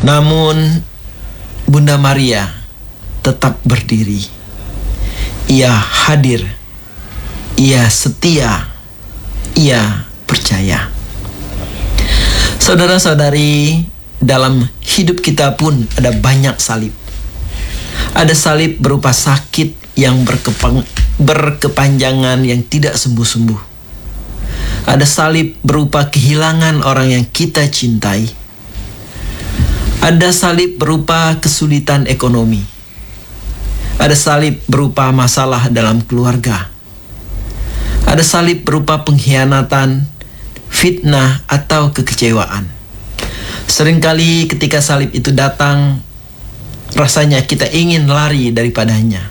Namun Bunda Maria tetap berdiri. Ia hadir, ia setia, ia percaya. Saudara-saudari, dalam hidup kita pun ada banyak salib. Ada salib berupa sakit yang berkepanjangan yang tidak sembuh-sembuh. Ada salib berupa kehilangan orang yang kita cintai. Ada salib berupa kesulitan ekonomi. Ada salib berupa masalah dalam keluarga. Ada salib berupa pengkhianatan, fitnah, atau kekecewaan. Seringkali ketika salib itu datang, rasanya kita ingin lari daripadanya.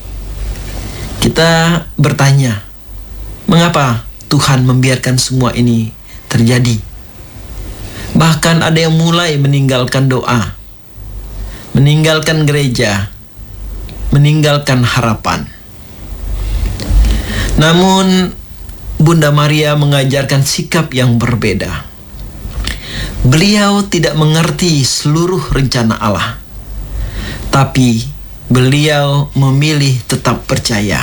Kita bertanya, mengapa Tuhan membiarkan semua ini terjadi? Bahkan ada yang mulai meninggalkan doa, meninggalkan gereja, meninggalkan harapan. Namun Bunda Maria mengajarkan sikap yang berbeda. Beliau tidak mengerti seluruh rencana Allah, tapi beliau memilih tetap percaya.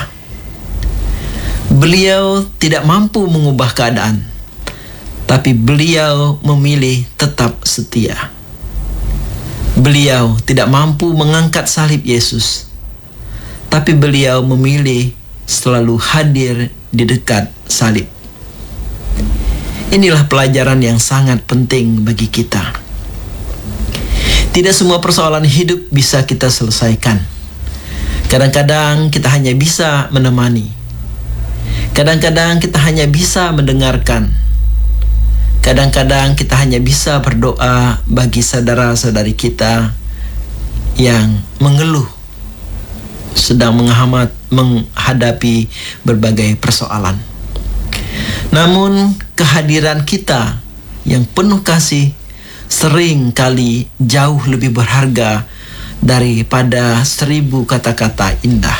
Beliau tidak mampu mengubah keadaan, tapi beliau memilih tetap setia. Beliau tidak mampu mengangkat salib Yesus, tapi beliau memilih selalu hadir di dekat salib. Inilah pelajaran yang sangat penting bagi kita. Tidak semua persoalan hidup bisa kita selesaikan. Kadang-kadang kita hanya bisa menemani. Kadang-kadang kita hanya bisa mendengarkan. Kadang-kadang kita hanya bisa berdoa bagi saudara-saudari kita yang mengeluh, sedang menghadapi berbagai persoalan. Namun kehadiran kita yang penuh kasih sering kali jauh lebih berharga daripada 1000 kata-kata indah.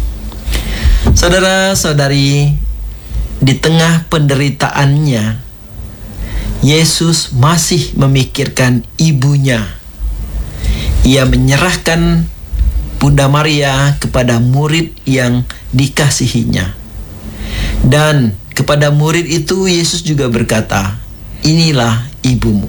Saudara-saudari, di tengah penderitaannya, Yesus masih memikirkan ibunya. Ia menyerahkan Bunda Maria kepada murid yang dikasihinya. Dan kepada murid itu Yesus juga berkata, "Inilah ibumu."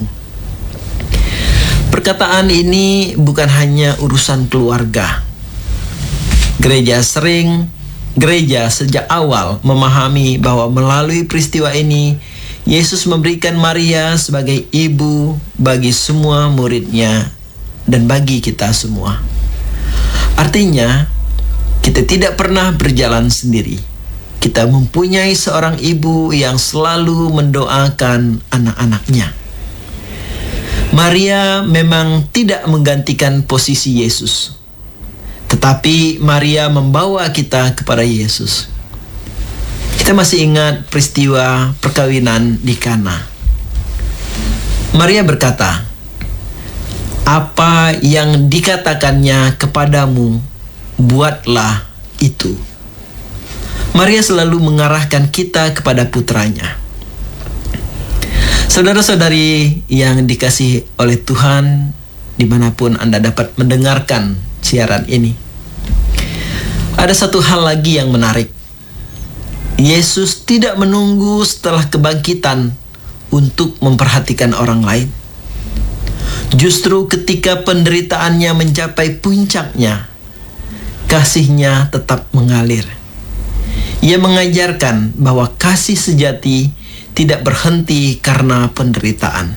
Perkataan ini bukan hanya urusan keluarga. Gereja sejak awal memahami bahwa melalui peristiwa ini Yesus memberikan Maria sebagai ibu bagi semua muridnya dan bagi kita semua. Artinya, kita tidak pernah berjalan sendiri. Kita mempunyai seorang ibu yang selalu mendoakan anak-anaknya. Maria memang tidak menggantikan posisi Yesus, tetapi Maria membawa kita kepada Yesus. Kita masih ingat peristiwa perkawinan di Kana. Maria berkata, "Apa yang dikatakannya kepadamu, buatlah itu." Maria selalu mengarahkan kita kepada putranya. Saudara-saudari yang dikasihi oleh Tuhan, dimanapun Anda dapat mendengarkan siaran ini, ada satu hal lagi yang menarik. Yesus tidak menunggu setelah kebangkitan untuk memperhatikan orang lain. Justru ketika penderitaannya mencapai puncaknya, kasih-Nya tetap mengalir. Ia mengajarkan bahwa kasih sejati tidak berhenti karena penderitaan.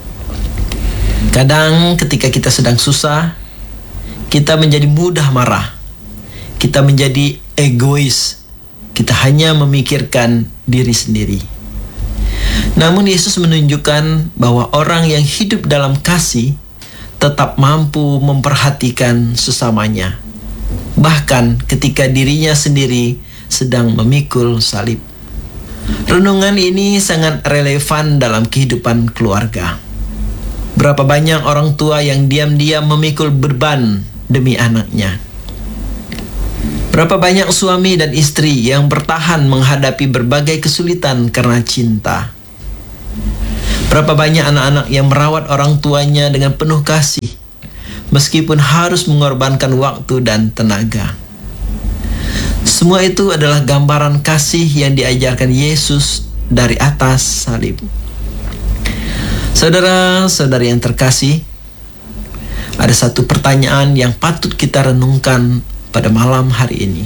Kadang ketika kita sedang susah, kita menjadi mudah marah. Kita menjadi egois. Kita hanya memikirkan diri sendiri. Namun Yesus menunjukkan bahwa orang yang hidup dalam kasih tetap mampu memperhatikan sesamanya, bahkan ketika dirinya sendiri sedang memikul salib. Renungan ini sangat relevan dalam kehidupan keluarga. Berapa banyak orang tua yang diam-diam memikul beban demi anaknya. Berapa banyak suami dan istri yang bertahan menghadapi berbagai kesulitan karena cinta. Berapa banyak anak-anak yang merawat orang tuanya dengan penuh kasih, meskipun harus mengorbankan waktu dan tenaga. Semua itu adalah gambaran kasih yang diajarkan Yesus dari atas salib. Saudara-saudari yang terkasih, ada satu pertanyaan yang patut kita renungkan pada malam hari ini.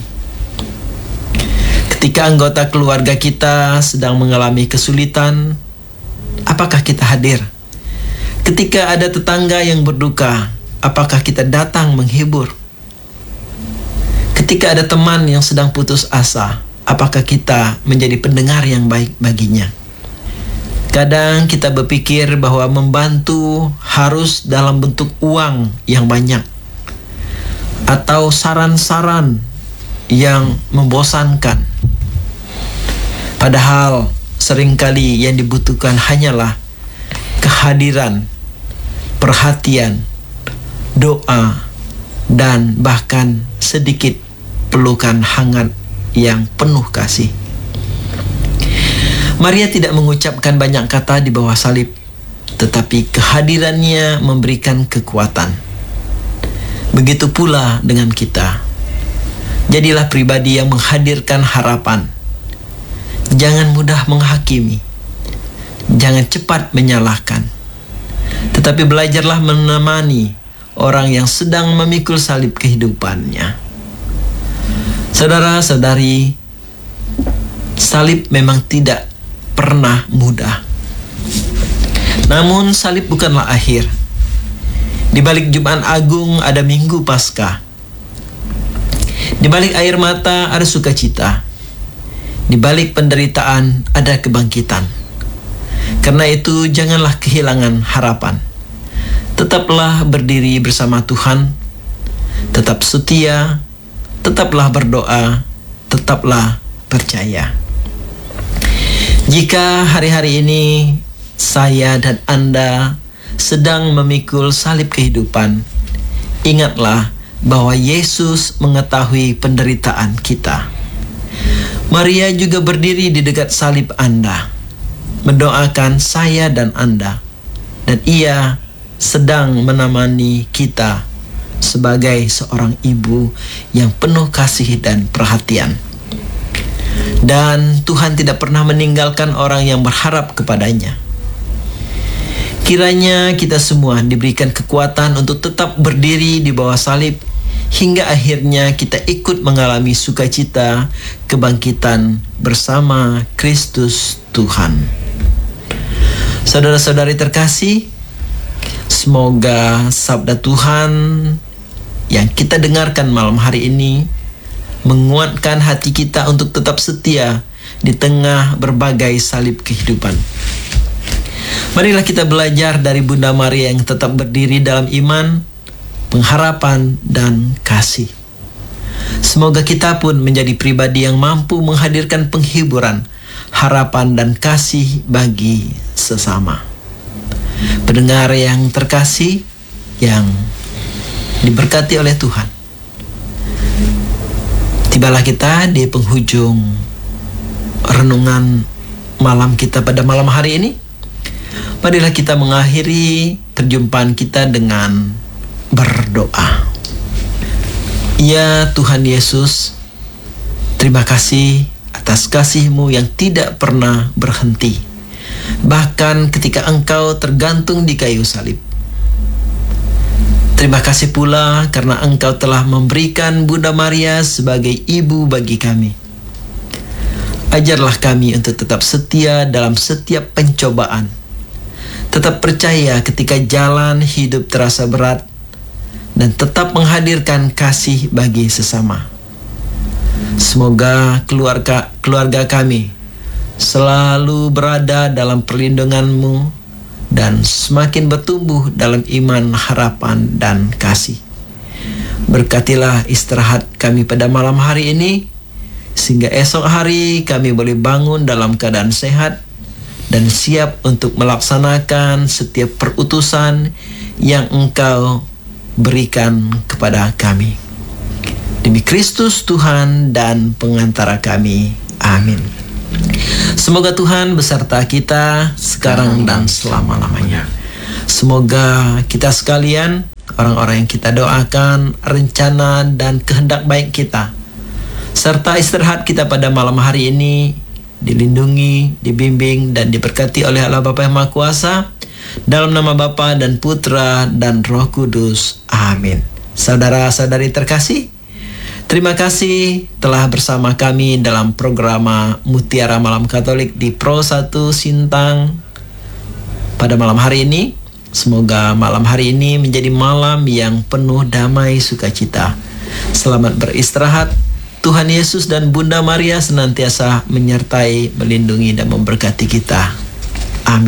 Ketika anggota keluarga kita sedang mengalami kesulitan, apakah kita hadir? Ketika ada tetangga yang berduka, apakah kita datang menghibur? Ketika ada teman yang sedang putus asa, apakah kita menjadi pendengar yang baik baginya? Kadang kita berpikir bahwa membantu harus dalam bentuk uang yang banyak, atau saran-saran yang membosankan. Padahal seringkali yang dibutuhkan hanyalah kehadiran, perhatian, doa, dan bahkan sedikit pelukan hangat yang penuh kasih. Maria tidak mengucapkan banyak kata di bawah salib, tetapi kehadirannya memberikan kekuatan. Begitu pula dengan kita. Jadilah pribadi yang menghadirkan harapan. Jangan mudah menghakimi. Jangan cepat menyalahkan. Tetapi belajarlah menemani orang yang sedang memikul salib kehidupannya. Saudara-saudari, salib memang tidak pernah mudah. Namun salib bukanlah akhir. Di balik Jumat Agung ada Minggu Paskah. Di balik air mata ada sukacita. Di balik penderitaan ada kebangkitan. Karena itu janganlah kehilangan harapan. Tetaplah berdiri bersama Tuhan. Tetap setia. Tetaplah berdoa. Tetaplah percaya. Jika hari-hari ini saya dan Anda sedang memikul salib kehidupan, ingatlah bahwa Yesus mengetahui penderitaan kita. Maria juga berdiri di dekat salib Anda, mendoakan saya dan Anda, dan ia sedang menemani kita sebagai seorang ibu yang penuh kasih dan perhatian. Dan Tuhan tidak pernah meninggalkan orang yang berharap kepadanya. Kiranya kita semua diberikan kekuatan untuk tetap berdiri di bawah salib, hingga akhirnya kita ikut mengalami sukacita kebangkitan bersama Kristus Tuhan. Saudara-saudari terkasih, semoga sabda Tuhan yang kita dengarkan malam hari ini menguatkan hati kita untuk tetap setia di tengah berbagai salib kehidupan. Marilah kita belajar dari Bunda Maria yang tetap berdiri dalam iman, pengharapan, dan kasih. Semoga kita pun menjadi pribadi yang mampu menghadirkan penghiburan, harapan, dan kasih bagi sesama. Pendengar yang terkasih, yang diberkati oleh Tuhan, tibalah kita di penghujung renungan malam kita pada malam hari ini. Marilah kita mengakhiri perjumpaan kita dengan berdoa. Ya Tuhan Yesus, terima kasih atas kasih-Mu yang tidak pernah berhenti, bahkan ketika Engkau tergantung di kayu salib. Terima kasih pula karena Engkau telah memberikan Bunda Maria sebagai ibu bagi kami. Ajarlah kami untuk tetap setia dalam setiap pencobaan. Tetap percaya ketika jalan hidup terasa berat, dan tetap menghadirkan kasih bagi sesama. Semoga keluarga kami selalu berada dalam perlindungan-Mu dan semakin bertumbuh dalam iman, harapan, dan kasih. Berkatilah istirahat kami pada malam hari ini, sehingga esok hari kami boleh bangun dalam keadaan sehat dan siap untuk melaksanakan setiap perutusan yang Engkau berikan kepada kami. Demi Kristus Tuhan dan pengantara kami. Amin. Semoga Tuhan beserta kita sekarang dan selama-lamanya. Semoga kita sekalian, orang-orang yang kita doakan, rencana dan kehendak baik kita, serta istirahat kita pada malam hari ini, dilindungi, dibimbing, dan diberkati oleh Allah Bapa yang Maha Kuasa, dalam nama Bapa dan Putra dan Roh Kudus. Amin. Saudara-saudari terkasih, terima kasih telah bersama kami dalam program Mutiara Malam Katolik di Pro 1 Sintang pada malam hari ini. Semoga malam hari ini menjadi malam yang penuh damai sukacita. Selamat beristirahat. Tuhan Yesus dan Bunda Maria senantiasa menyertai, melindungi, dan memberkati kita.